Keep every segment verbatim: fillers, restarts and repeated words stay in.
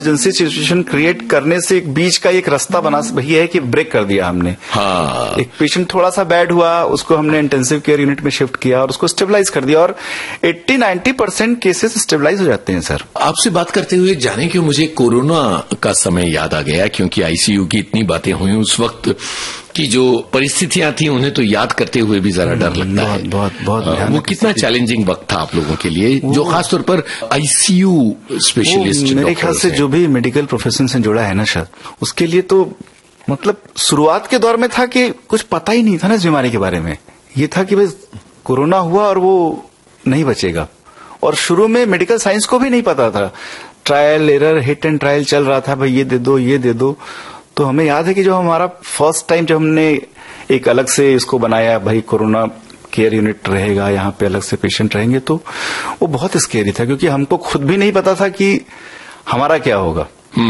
Emergency situation create करने से एक बीच का एक रास्ता बना वही है कि ब्रेक कर दिया हमने। हाँ। एक पेशेंट थोड़ा सा बैड हुआ, उसको हमने इंटेंसिव केयर यूनिट में शिफ्ट किया और उसको स्टेबलाइज कर दिया और अस्सी नब्बे परसेंट केसेस स्टेबलाइज हो जाते हैं सर। आपसे बात करते हुए जाने क्यों मुझे कोरोना का समय याद आ गया, क्योंकि आईसीयू की इतनी बातें हुई, उस वक्त की जो परिस्थितियां थी उन्हें तो याद करते हुए भी जरा डर लगता बहुत, है। बहुत बहुत आ, वो कितना चैलेंजिंग वक्त था आप लोगों के लिए, जो खासतौर पर आईसीयू स्पेशलिस्ट। मेरे ख्याल से जो भी मेडिकल प्रोफेशन से जुड़ा है ना सर, उसके लिए तो मतलब शुरुआत के दौर में था कि कुछ पता ही नहीं था ना इस बीमारी के बारे में। ये था कि भाई कोरोना हुआ और वो नहीं बचेगा, और शुरू में मेडिकल साइंस को भी नहीं पता था। Trial error hit and trial चल रहा था, भाई ये दे दो ये दे दो। तो हमें याद है कि जो हमारा फर्स्ट टाइम जब हमने एक अलग से इसको बनाया, भाई कोरोना केयर यूनिट रहेगा, यहाँ पे अलग से पेशेंट रहेंगे, तो वो बहुत स्केरी था, क्योंकि हमको खुद भी नहीं पता था कि हमारा क्या होगा।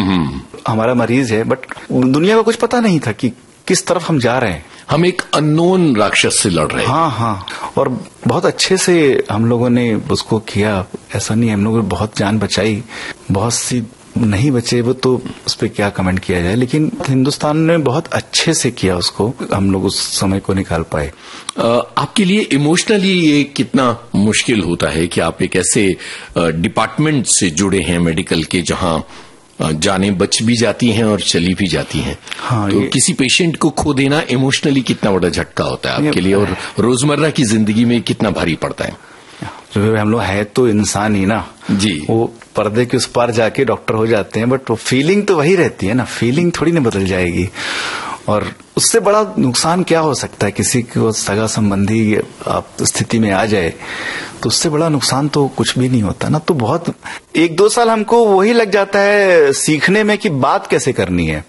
हमारा मरीज है बट दुनिया को कुछ पता नहीं था कि किस तरफ हम जा रहे हैं। हम एक अननोन राक्षस से लड़ रहे हैं। हाँ हाँ, और बहुत अच्छे से हम लोगों ने उसको किया। ऐसा नहीं, हम लोगों ने बहुत जान बचाई, बहुत सी नहीं बचे वो तो उस पर क्या कमेंट किया जाए, लेकिन हिंदुस्तान ने बहुत अच्छे से किया उसको, हम लोग उस समय को निकाल पाए। आपके लिए इमोशनली ये कितना मुश्किल होता है कि आप एक ऐसे डिपार्टमेंट से जुड़े हैं मेडिकल के, जहां जानें बच भी जाती हैं और चली भी जाती हैं। हाँ, तो किसी पेशेंट को खो देना इमोशनली कितना बड़ा झटका होता है आपके लिए, और रोजमर्रा की जिंदगी में कितना भारी पड़ता है। जो हम लोग है तो इंसान ही ना जी, वो पर्दे के उस पार जाके डॉक्टर हो जाते हैं, बट वो फीलिंग तो वही रहती है ना, फीलिंग थोड़ी ना बदल जाएगी। और उससे बड़ा नुकसान क्या हो सकता है, किसी को सगा संबंधी आप स्थिति में आ जाए तो उससे बड़ा नुकसान तो कुछ भी नहीं होता ना। तो बहुत एक दो साल हमको वही लग जाता है सीखने में कि बात कैसे करनी है,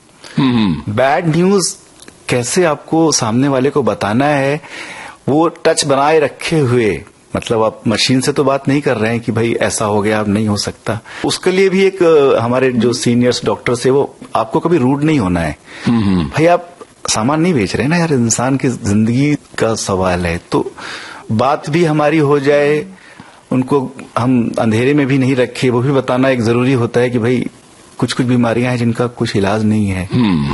बैड न्यूज कैसे आपको सामने वाले को बताना है, वो टच बनाए रखे हुए। मतलब आप मशीन से तो बात नहीं कर रहे हैं कि भाई ऐसा हो गया, अब नहीं हो सकता। उसके लिए भी एक हमारे जो सीनियर्स डॉक्टर से, वो आपको कभी रूड नहीं होना है। भाई आप सामान नहीं बेच रहे ना यार, इंसान की जिंदगी का सवाल है, तो बात भी हमारी हो जाए, उनको हम अंधेरे में भी नहीं रखे। वो भी बताना एक जरूरी होता है कि भाई कुछ कुछ बीमारियां हैं जिनका कुछ इलाज नहीं है।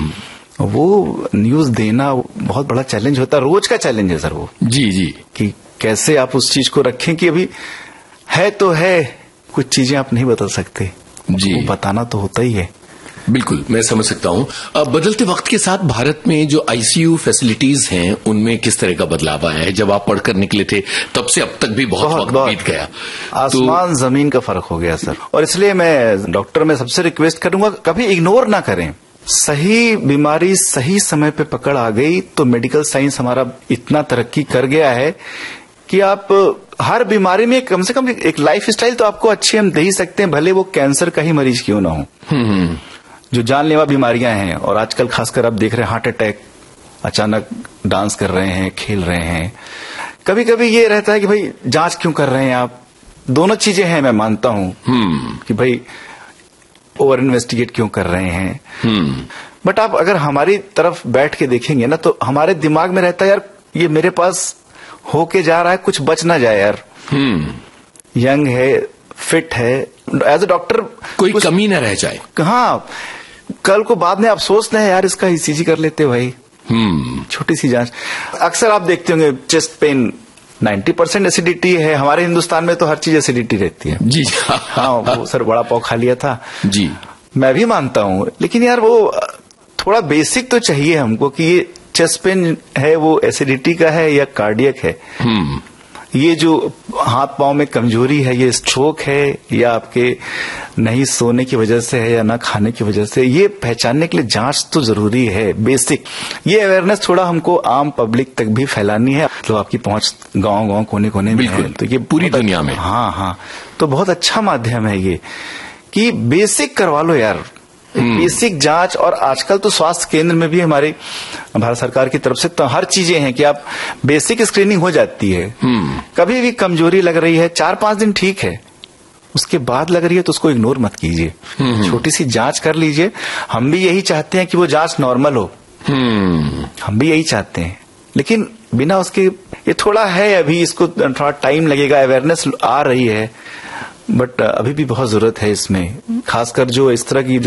वो न्यूज देना बहुत बड़ा चैलेंज होता है, रोज का चैलेंज है सर वो। जी जी, कि कैसे आप उस चीज को रखें कि अभी है तो है, कुछ चीजें आप नहीं बदल सकते जी, वो बताना तो होता ही है। बिल्कुल, मैं समझ सकता हूं। अब बदलते वक्त के साथ भारत में जो आईसीयू फैसिलिटीज हैं उनमें किस तरह का बदलाव आया है? जब आप पढ़कर निकले थे तब से अब तक भी बहुत, बहुत वक्त बीत गया, आसमान तो... जमीन का फर्क हो गया सर। और इसलिए मैं डॉक्टर में सबसे रिक्वेस्ट करूंगा, कभी इग्नोर ना करें। सही बीमारी सही समय पे पकड़ आ गई तो मेडिकल साइंस हमारा इतना तरक्की कर गया है कि आप हर बीमारी में कम से कम एक लाइफ स्टाइल तो आपको अच्छी हम दे ही सकते हैं, भले वो कैंसर का ही मरीज क्यों ना हो। जो जानलेवा बीमारियां हैं, और आजकल खासकर आप देख रहे हैं हार्ट अटैक, अचानक डांस कर रहे हैं, खेल रहे हैं। कभी कभी ये रहता है कि भाई जांच क्यों कर रहे हैं आप, दोनों चीजें हैं, मैं मानता हूं कि भाई ओवर इन्वेस्टिगेट क्यों कर रहे हैं। बट आप अगर हमारी तरफ बैठ के देखेंगे ना, तो हमारे दिमाग में रहता है यार ये मेरे पास होके जा रहा है, कुछ बच ना जाए यार। यंग है, फिट है, एज ए डॉक्टर कोई कमी न रह जाए। हाँ, कल को बाद में अफसोस नहीं है यार इसका ईसीजी कर लेते भाई, छोटी सी जांच। अक्सर आप देखते होंगे चेस्ट पेन, नब्बे परसेंट एसिडिटी है। हमारे हिंदुस्तान में तो हर चीज एसिडिटी रहती है जी। हाँ, वो सर बड़ा पाव खा लिया था जी, मैं भी मानता हूं, लेकिन यार वो थोड़ा बेसिक तो चाहिए हमको कि ये चेस्ट पेन है वो एसिडिटी का है या कार्डियक है। ये जो हाथ पांव में कमजोरी है ये स्ट्रोक है या आपके नहीं सोने की वजह से है या ना खाने की वजह से, ये पहचानने के लिए जांच तो जरूरी है, बेसिक। ये अवेयरनेस थोड़ा हमको आम पब्लिक तक भी फैलानी है, तो आपकी पहुंच गांव गांव कोने कोने में है, तो ये पूरी दुनिया में। हाँ हाँ, तो बहुत अच्छा माध्यम है ये कि बेसिक करवा लो यार, बेसिक जांच। और आजकल तो स्वास्थ्य केंद्र में भी हमारी भारत सरकार की तरफ से तो हर चीजें हैं कि आप बेसिक स्क्रीनिंग हो जाती है। कभी भी कमजोरी लग रही है, चार पांच दिन ठीक है, उसके बाद लग रही है तो उसको इग्नोर मत कीजिए, छोटी सी जांच कर लीजिए। हम भी यही चाहते हैं कि वो जांच नॉर्मल हो, हम भी यही चाहते हैं, लेकिन बिना उसके ये थोड़ा है, अभी इसको थोड़ा टाइम लगेगा, अवेयरनेस आ रही है, बट अभी भी बहुत जरूरत है इसमें, खासकर जो इस तरह की